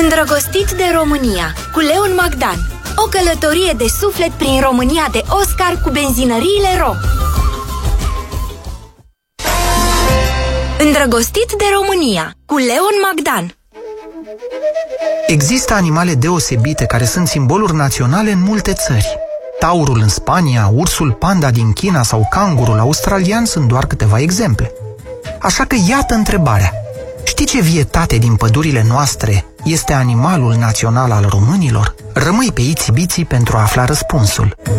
Îndrăgostit de România cu Leon Magdan. O călătorie de suflet prin România de Oscar cu benzinăriile Ro. Îndrăgostit de România cu Leon Magdan. Există animale deosebite care sunt simboluri naționale în multe țări. Taurul în Spania, ursul panda din China sau cangurul australian sunt doar câteva exemple. Așa că iată întrebarea. Știi ce vietate din pădurile noastre este animalul național al românilor? Rămâi pe Itsy Bitsy pentru a afla răspunsul.